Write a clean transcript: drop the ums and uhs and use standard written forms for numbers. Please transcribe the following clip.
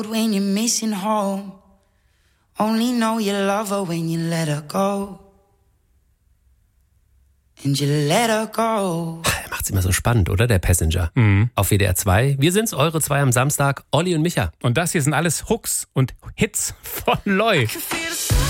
When you're missing home, only know you love her when you let her go. And you let her go. Er macht's immer so spannend, oder? Der Passenger. Auf WDR 2. Wir sind's, eure zwei am Samstag, Olli und Micha. Und das hier sind alles Hooks und Hits von Loy. I can feel the sun.